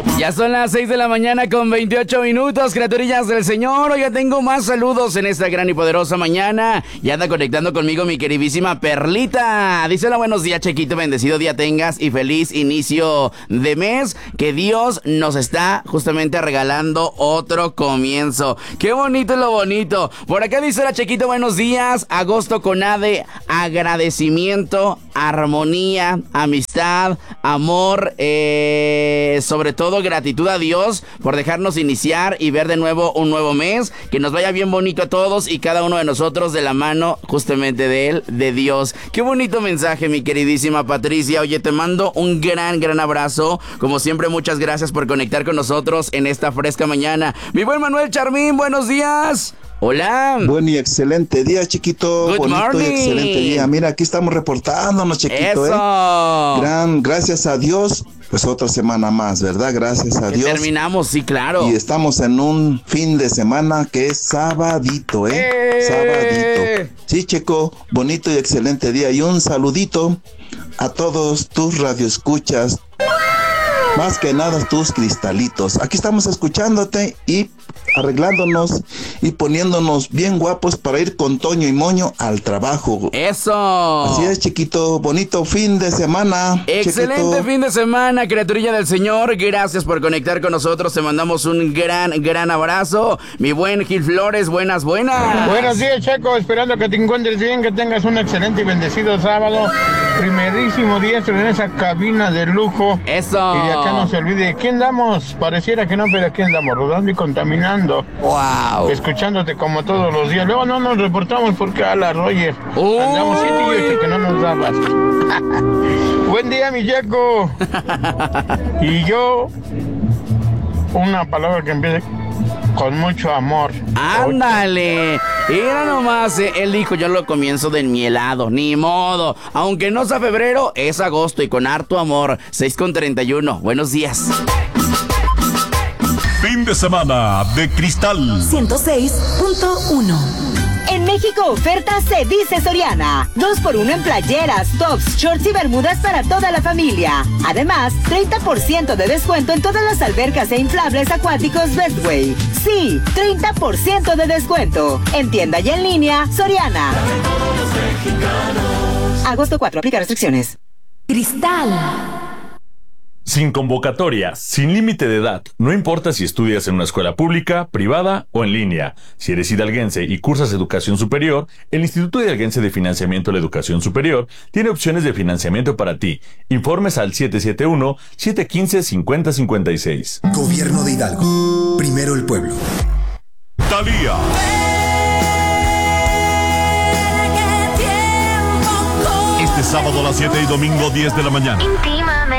Ya son las 6 de la mañana con 28 minutos, criaturillas del Señor. Hoy ya tengo más saludos en esta gran y poderosa mañana. Y anda conectando conmigo mi queridísima Perlita. Dice: hola, buenos días, Chequito, bendecido día tengas y feliz inicio de mes. Que Dios nos está justamente regalando otro comienzo. Qué bonito es lo bonito. Por acá dice la Chequito: buenos días, agosto con A de agradecimiento, armonía, amistad, amor, sobre todo gratitud a Dios por dejarnos iniciar y ver de nuevo un nuevo mes. Que nos vaya bien bonito a todos y cada uno de nosotros de la mano justamente de Él, de Dios. Qué bonito mensaje, mi queridísima Patricia. Oye, te mando un gran abrazo. Como siempre, muchas gracias por conectar con nosotros en esta fresca mañana. Mi buen Manuel Charmín, buenos días. Hola. Buen y excelente día, Chiquito. Good Bonito morning. y excelente día. Mira, aquí estamos reportándonos, Chiquito. Eso. Gracias a Dios. Pues otra semana más, ¿verdad? Gracias a Dios. Terminamos, sí, claro. Y estamos en un fin de semana que es sabadito, Sabadito. Sí, Checo, bonito y excelente día. Y un saludito a todos tus radioescuchas. Más que nada tus cristalitos. Aquí estamos escuchándote y arreglándonos y poniéndonos bien guapos para ir con Toño y Moño al trabajo. ¡Eso! Así es, Chiquito. Bonito fin de semana. Excelente, Chiquito. fin de semana, criaturilla del Señor. Gracias por conectar con nosotros. Te mandamos un gran abrazo. Mi buen Gil Flores, buenas. Buenos días, Checo. Esperando que te encuentres bien, que tengas un excelente y bendecido sábado. Primerísimo día en esa cabina de lujo. Eso. Y de acá no se olvide. ¿Aquí andamos? Pareciera que no, pero aquí andamos, rodando y contaminando. Wow. Escuchándote como todos los días. Luego no nos reportamos porque a la Roger. Andamos 7 y 8 que no nos dabas. Buen día, mi Checo. Y yo, una palabra que empiece con mucho amor. Ándale. Mira nomás, él dijo: yo lo comienzo de enmielado. Ni modo. Aunque no sea febrero, es agosto y con harto amor. 6:31. Buenos días. Fin de semana de Cristal 106.1. En México, oferta se dice Soriana. 2x1 en playeras, tops, shorts y bermudas para toda la familia. Además, 30% de descuento en todas las albercas e inflables acuáticos Bestway. Sí, 30% de descuento. En tienda y en línea, Soriana. Agosto 4, aplica restricciones. Cristal. Sin convocatoria, sin límite de edad, no importa si estudias en una escuela pública, privada o en línea. Si eres hidalguense y cursas educación superior, el Instituto Hidalguense de Financiamiento de la Educación Superior tiene opciones de financiamiento para ti. Informes al 771-715-5056. Gobierno de Hidalgo. Primero el pueblo. Thalía. Este sábado a las 7 y domingo 10 de la mañana.